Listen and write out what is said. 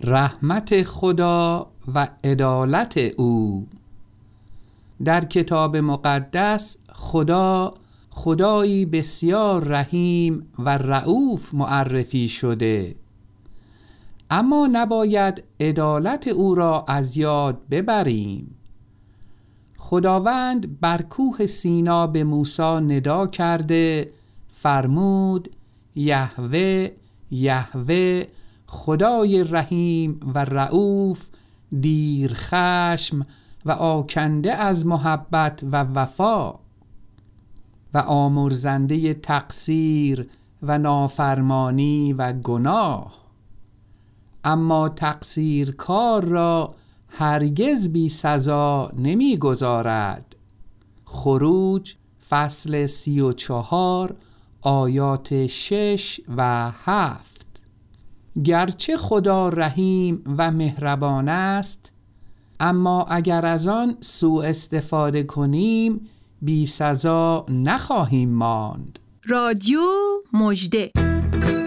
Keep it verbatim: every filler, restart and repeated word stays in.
رحمت خدا و عدالت او. در کتاب مقدس خدا خدایی بسیار رحیم و رئوف معرفی شده، اما نباید عدالت او را از یاد ببریم. خداوند بر کوه سینا به موسی ندا کرده فرمود: یهوه یهوه خدای رحیم و رئوف، دیر خشم و آکنده از محبت و وفا و آمرزنده تقصیر و نافرمانی و گناه، اما تقصیرکار را هرگز بی سزا نمی گذارد. خروج فصل سی و چهار آیات شش و هفت. گرچه خدا رحیم و مهربان است، اما اگر از آن سوء استفاده کنیم بی سزا نخواهیم ماند. رادیو مژده.